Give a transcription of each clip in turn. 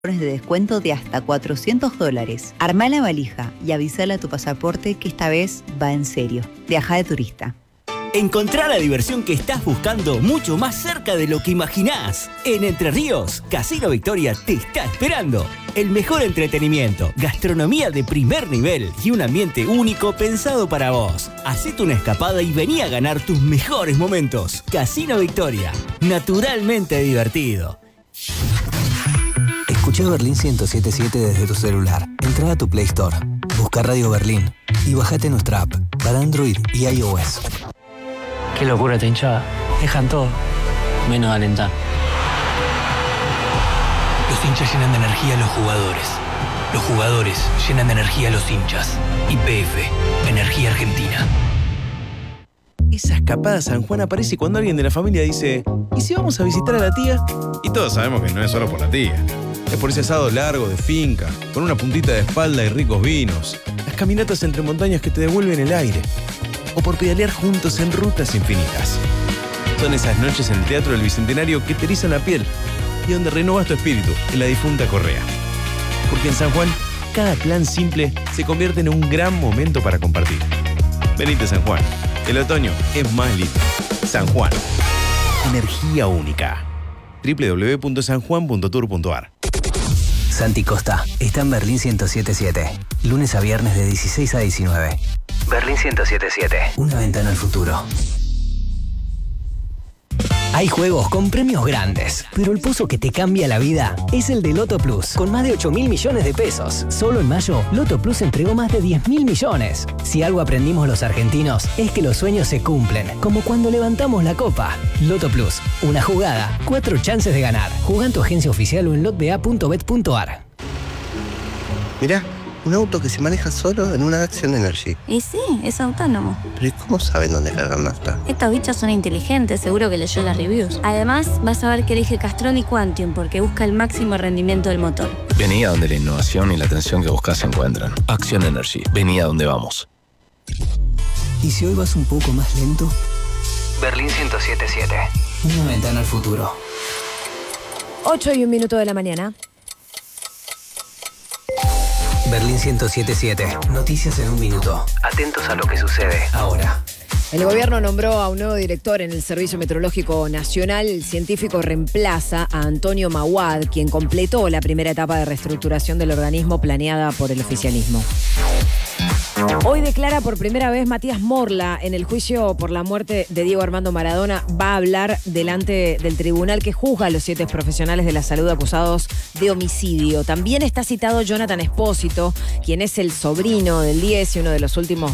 de descuento de hasta $400. Armá la valija y avísale a tu pasaporte que esta vez va en serio. Viaja de turista. Encontrá la diversión que estás buscando mucho más cerca de lo que imaginás. En Entre Ríos, Casino Victoria te está esperando. El mejor entretenimiento, gastronomía de primer nivel y un ambiente único pensado para vos. Hacete una escapada y vení a ganar tus mejores momentos. Casino Victoria, naturalmente divertido. Escucha Berlín 107.7 desde tu celular. Entra a tu Play Store, busca Radio Berlín y bajate nuestra app para Android y iOS. Qué locura esta hinchada. Dejan todo, menos alentar. Los hinchas llenan de energía a los jugadores. Los jugadores llenan de energía a los hinchas. YPF, Energía Argentina. Esa escapada a San Juan aparece cuando alguien de la familia dice: ¿y si vamos a visitar a la tía? Y todos sabemos que no es solo por la tía. Es por ese asado largo de finca, con una puntita de espalda y ricos vinos. Las caminatas entre montañas que te devuelven el aire. O por pedalear juntos en rutas infinitas. Son esas noches en el Teatro del Bicentenario que te erizan la piel y donde renovas tu espíritu en la difunta Correa. Porque en San Juan, cada plan simple se convierte en un gran momento para compartir. Venite San Juan, el otoño es más lindo. San Juan, energía única. www.sanjuan.tour.ar. Santi Costa está en Berlín 107.7, lunes a viernes de 16 a 19. Berlín 107.7, una ventana al futuro. Hay juegos con premios grandes, pero el pozo que te cambia la vida es el de Loto Plus, con más de 8.000 millones de pesos. Solo en mayo, Loto Plus entregó más de 10.000 millones. Si algo aprendimos los argentinos, es que los sueños se cumplen, como cuando levantamos la copa. Loto Plus, una jugada, 4 chances de ganar. Jugá en tu agencia oficial o en lotba.bet.ar. Mirá, un auto que se maneja solo en una Action Energy. Y sí, es autónomo. ¿Pero y cómo saben dónde cargar nafta? Estos bichos son inteligentes, seguro que leyó las reviews. Además, vas a ver que elige Castrol y Quantium porque busca el máximo rendimiento del motor. Vení a donde la innovación y la atención que buscas se encuentran. Action Energy, vení a donde vamos. ¿Y si hoy vas un poco más lento? Berlín 107.7, una ventana al futuro. 8:01 de la mañana. Berlín 107.7. Noticias en un minuto. Atentos a lo que sucede ahora. El gobierno nombró a un nuevo director en el Servicio Meteorológico Nacional. El científico reemplaza a Antonio Mawad, quien completó la primera etapa de reestructuración del organismo planeada por el oficialismo. Hoy declara por primera vez Matías Morla en el juicio por la muerte de Diego Armando Maradona. Va a hablar delante del tribunal que juzga a los 7 profesionales de la salud acusados de homicidio. También está citado Jonathan Espósito, quien es el sobrino del 10 y uno de los últimos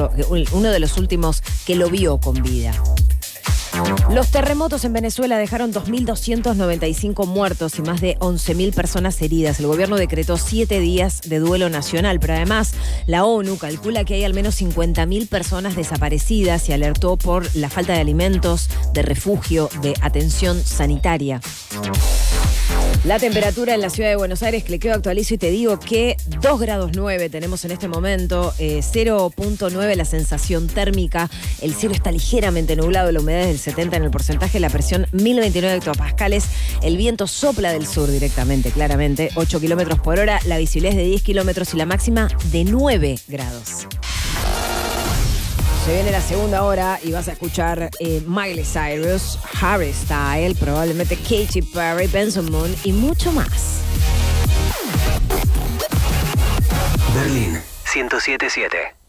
que lo vio con vida. Los terremotos en Venezuela dejaron 2.295 muertos y más de 11.000 personas heridas. El gobierno decretó 7 días de duelo nacional, pero además la ONU calcula que hay al menos 50.000 personas desaparecidas y alertó por la falta de alimentos, de refugio, de atención sanitaria. La temperatura en la ciudad de Buenos Aires, cliqueo, actualizo y te digo que 2,9 grados tenemos en este momento, 0,9 la sensación térmica, el cielo está ligeramente nublado, la humedad es del 70 en el porcentaje, la presión 1029 hectopascales, el viento sopla del sur directamente, claramente, 8 kilómetros por hora, la visibilidad es de 10 kilómetros y la máxima de 9 grados. Se viene la segunda hora y vas a escuchar Miley Cyrus, Harry Styles, probablemente Katy Perry, Benson Moon y mucho más. Berlín 107.7.